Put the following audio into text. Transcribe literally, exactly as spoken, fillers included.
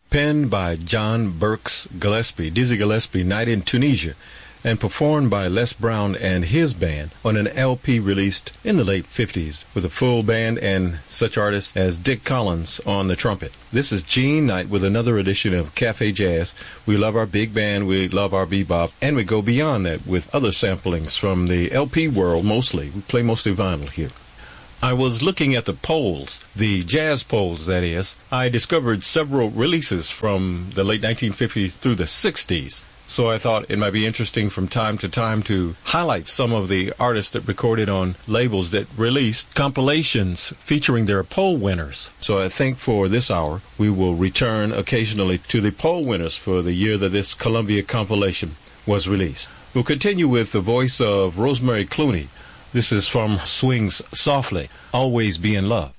penned by John Burks Gillespie, Dizzy Gillespie, Night in Tunisia, and performed by Les Brown and his band on an L P released in the late fifties with a full band and such artists as Dick Collins on the trumpet. This is Gene Knight with another edition of Cafe Jazz. We love our big band, we love our bebop, and we go beyond that with other samplings from the L P world mostly. We play mostly vinyl here. I was looking at the polls, the jazz polls, that is. I discovered several releases from the late nineteen fifties through the sixties. So I thought it might be interesting from time to time to highlight some of the artists that recorded on labels that released compilations featuring their poll winners. So I think for this hour, we will return occasionally to the poll winners for the year that this Columbia compilation was released. We'll continue with the voice of Rosemary Clooney. This is from Swings Softly, Always Be in Love.